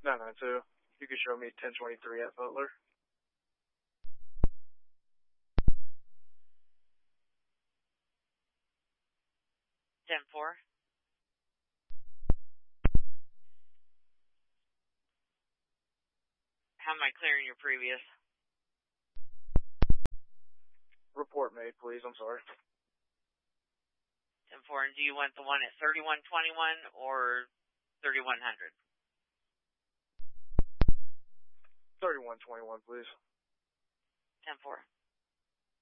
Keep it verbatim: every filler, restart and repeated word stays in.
nine nine two. You can show me ten twenty-three at Butler. ten four. How am I clearing your previous? Report made, please. I'm sorry. ten four, and do you want the one at thirty-one twenty-one or thirty-one hundred? thirty-one twenty-one, please. ten four.